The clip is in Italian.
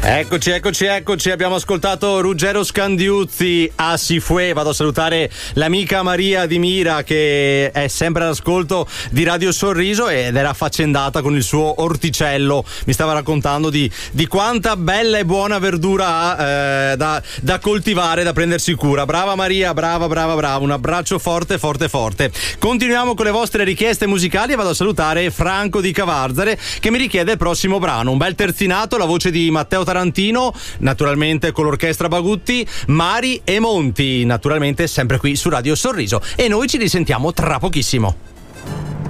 Eccoci, abbiamo ascoltato Ruggero Scandiuzzi a Sifue. Vado a salutare l'amica Maria di Mira che è sempre all'ascolto di Radio Sorriso ed era affaccendata con il suo orticello, mi stava raccontando di quanta bella e buona verdura ha da coltivare, da prendersi cura. Brava Maria, brava, un abbraccio forte. Continuiamo con le vostre richieste musicali e vado a salutare Franco di Cavarzare che mi richiede il prossimo brano, un bel terzinato, la voce di Matteo Tarantino, naturalmente con l'orchestra Bagutti, Mari e Monti, naturalmente sempre qui su Radio Sorriso, e noi ci risentiamo tra pochissimo.